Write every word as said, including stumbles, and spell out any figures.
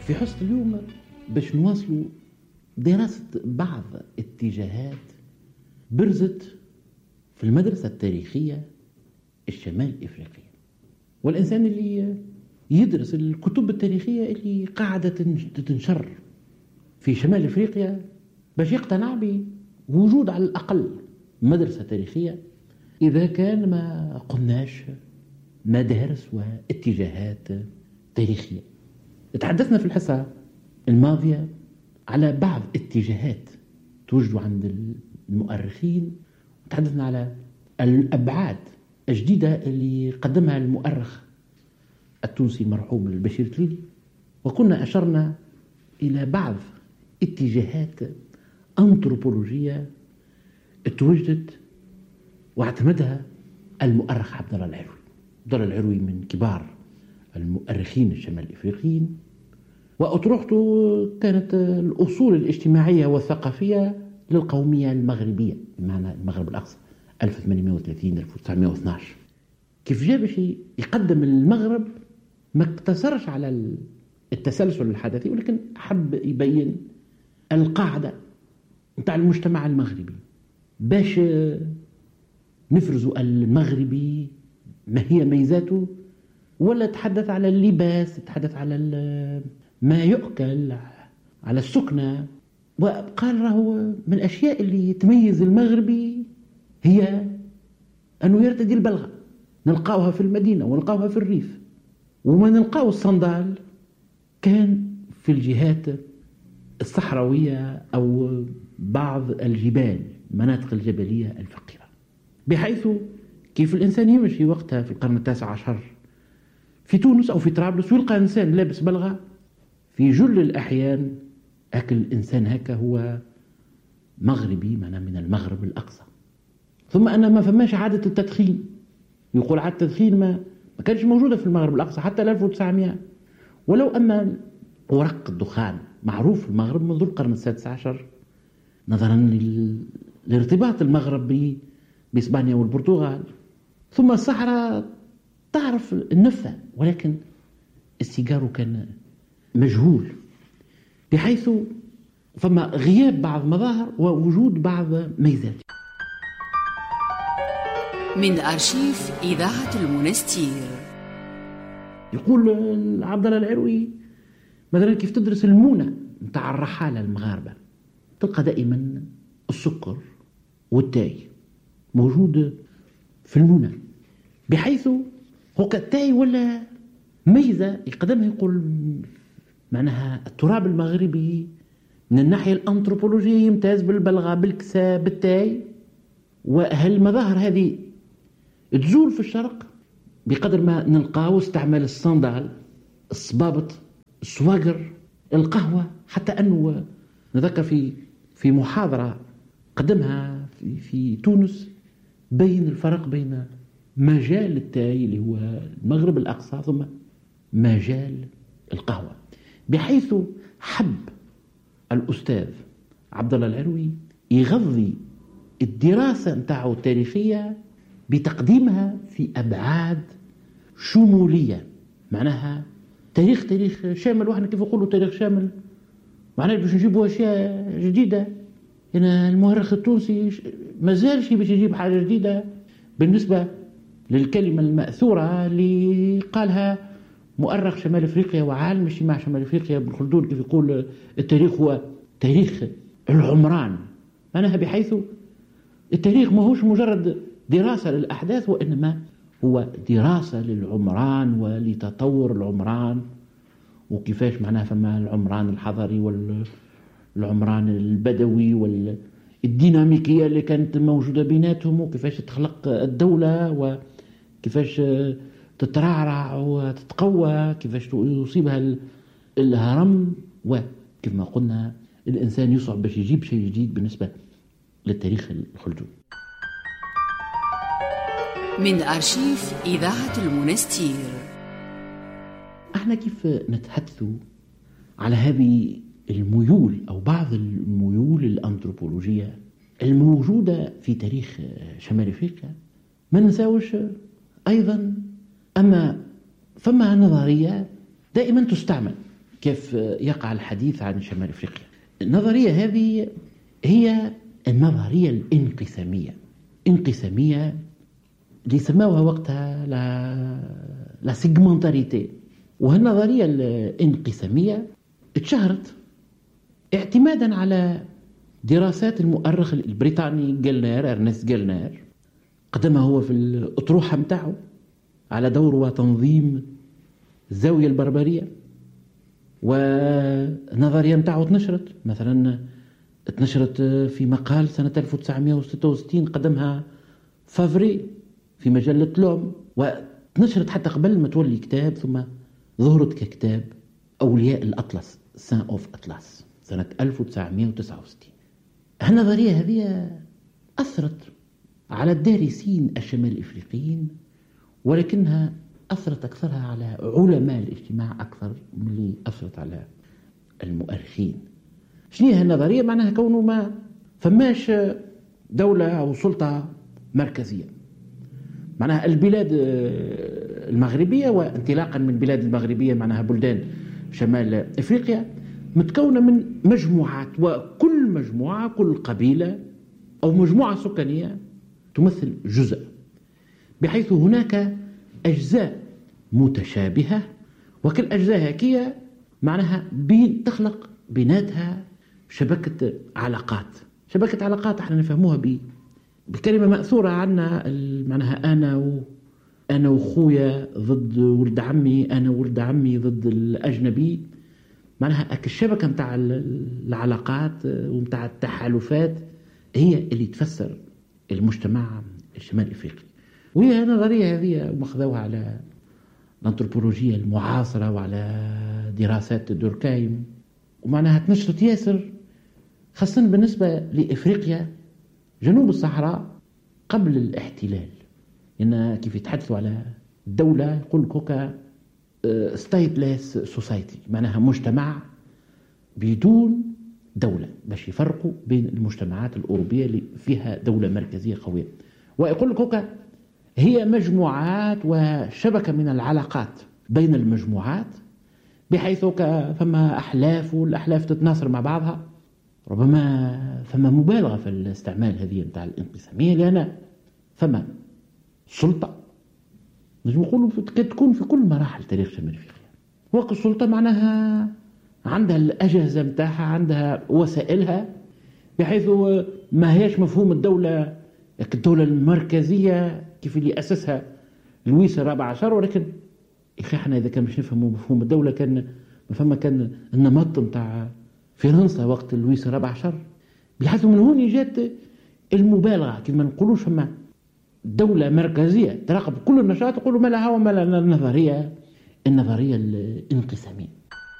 في حصة اليوم باش نواصلوا دراسة بعض اتجاهات برزت في المدرسة التاريخية الشمال إفريقية، والإنسان اللي يدرس الكتب التاريخية اللي قاعدة تنشر في شمال إفريقيا باش يقتنع بوجود على الأقل مدرسة تاريخية إذا كان ما قلناش مدارس واتجاهات تاريخية. تحدثنا في الحصة الماضية على بعض اتجاهات توجد عند المؤرخين، وتحدثنا على الأبعاد الجديدة اللي قدمها المؤرخ التونسي المرحوم البشير تليلي، وكنا أشرنا إلى بعض اتجاهات أنثروبولوجية توجدت واعتمدها المؤرخ عبد الله العروي. عبد الله العروي من كبار المؤرخين الشمال الإفريقيين، وأطروحته كانت الأصول الاجتماعية والثقافية للقومية المغربية بمعنى المغرب الأقصى ألف وثمانمائة وثلاثين ألف وتسعمائة واثني عشر. كيف جاء باش يقدم المغرب ما اقتصرش على التسلسل الحدثي، ولكن حب يبين القاعدة نتاع المجتمع المغربي باش نفرزوا المغربي ما هي ميزاته، ولا تحدث على اللباس، تحدث على ما يؤكل، على السكنة. وقال راهو من الأشياء اللي تميز المغربي هي أنه يرتدي البلغة، نلقاوها في المدينة ونلقاوها في الريف، وما نلقاو الصندال كان في الجهات الصحراوية أو بعض الجبال، مناطق الجبلية الفقيرة، بحيث كيف الإنسان يمشي وقتها في القرن التاسع عشر في تونس أو في طرابلس ويلقى إنسان لابس بلغة، في جل الأحيان أكل الإنسان هكا هو مغربي، معنا من المغرب الأقصى. ثم أن ما فماش عادة التدخين، يقول عادة التدخين ما ما كانش موجودة في المغرب الأقصى حتى ألف وتسعمائة، ولو أن ورق الدخان معروف في المغرب منذ القرن السادس عشر نظرا لارتباط المغرب بإسبانيا والبرتغال. ثم الصحراء تعرف النفة، ولكن السيجار كان مجهول، بحيث فما غياب بعض مظاهر ووجود بعض ميزات. من أرشيف إذاعة المنستير. يقول عبد الله العروي مثلا كيف تدرس المونة نتاع الرحالة المغاربة تلقى دائما السكر والتاي موجود في المونة، بحيث هو كالتاي ولا ميزة يقدمها. يقول معناها التراب المغربي من الناحية الأنثروبولوجية يمتاز بالبلغة، بالكساء، بالتاي، وهالمظاهر هذه تزول في الشرق بقدر ما نلقاو استعمال الصندال، الصبابط، السواقر، القهوة. حتى أنه نذكر في في محاضرة قدمها في, في تونس بين الفرق بين مجال التاي اللي هو المغرب الأقصى ثم مجال القهوة، بحيث حب الأستاذ عبد الله العروي يغذي الدراسة نتاعو التاريخية بتقديمها في أبعاد شمولية، معناها تاريخ تاريخ شامل. واحنا كيف نقولوا تاريخ شامل معناه باش نجيبوا أشياء جديدة. هنا المؤرخ التونسي ما زالش باش يجيب حاجة جديدة بالنسبة للكلمة المأثورة اللي قالها مؤرخ شمال أفريقيا وعالم اجتماع شمال أفريقيا ابن خلدون، كيف يقول التاريخ هو تاريخ العمران، معناها بحيث التاريخ ما هوش مجرد دراسة للأحداث، وإنما هو دراسة للعمران ولتطور العمران، وكيفاش معناها فما العمران الحضري والعمران البدوي والديناميكية اللي كانت موجودة بيناتهم، وكيفاش تخلق الدولة وكيفاش تترعرع وتتقوى، كيفاش يصيبها الهرم. وكيف ما قلنا الإنسان يصعب باش يجيب شيء جديد بالنسبة للتاريخ الخلدون. من أرشيف إذاعة المنستير. احنا كيف نتحدث على هذه الميول أو بعض الميول الأنثروبولوجية الموجودة في تاريخ شمال أفريقيا، ما ننساوش أيضا أما فما نظرية دائما تستعمل كيف يقع الحديث عن شمال أفريقيا. النظرية هذه هي النظرية الانقسامية، انقسامية اللي سموها وقتها لا لا سيجمنتاريتي. وهالنظرية الانقسامية اتشهرت اعتمادا على دراسات المؤرخ البريطاني جالنير، أرنست جالنير، قدمها هو في الأطروحة متاعه على دور وتنظيم الزاوية البربرية. والنظرية متاعه اتنشرت مثلا اتنشرت في مقال سنة ألف وتسعمائة وستة وستين قدمها فافري في مجلة لوم، واتنشرت حتى قبل ما تولي كتاب، ثم ظهرت ككتاب أولياء الأطلس سان أوف أطلس سنة ألف وتسعمائة وتسعة وستين. النظرية هذه أثرت على الدارسين الشمال الإفريقيين، ولكنها أثرت أكثرها على علماء الاجتماع أكثر من اللي أثرت على المؤرخين. شنو هي النظرية؟ معناها كونه ما فماش دولة أو سلطة مركزية. معناها البلاد المغربية، وانطلاقا من البلاد المغربية معناها بلدان شمال أفريقيا، متكونة من مجموعات، وكل مجموعة كل قبيلة أو مجموعة سكانية تمثل جزء، بحيث هناك أجزاء متشابهة، وكل أجزاء هكية معناها بين تخلق بيناتها شبكة علاقات. شبكة علاقات احنا نفهموها بكلمة مأثورة عنا، معناها أنا و أنا وخويا ضد ولد عمي، أنا وولد عمي ضد الأجنبي. معناها الشبكة متاع العلاقات ومتاع التحالفات هي اللي تفسر المجتمع الشمال الإفريقي. وهي النظرية هذه مخذوها على الأنثروبولوجيا المعاصرة وعلى دراسات دوركايم، ومعناها تنشرت ياسر خاصة بالنسبة لإفريقيا جنوب الصحراء قبل الاحتلال. إن كيف يتحدثوا على الدولة يقول كوكا ستايتلس سوسايتي، معناها مجتمع بدون دولة، باش يفرقوا بين المجتمعات الأوروبية اللي فيها دولة مركزية قوية. ويقول كوكا هي مجموعات وشبكة من العلاقات بين المجموعات، بحيث فما أحلاف والأحلاف تتناصر مع بعضها. ربما فما مبالغة في الاستعمال هذه متاع الانقسامية، لأن فما سلطة نجم نقولوا تكون في كل مراحل تاريخ شمال أفريقيا. وقت السلطة معناها عندها الأجهزة متاعها، عندها وسائلها، بحيث ما هيش مفهوم الدولة الدولة المركزية كيف اللي أسسها لويس الرابع عشر. ولكن إخي احنا إذا كان مش نفهموا مفهوم الدولة، كان فما كان النمط متاع فرنسا وقت لويس الرابع عشر، بحيث من هون جات المبالغة كيف ما نقولوش فما دولة مركزية تراقب كل النشاط، يقولوا ما لها وما لها النظرية النظرية الانقسامية.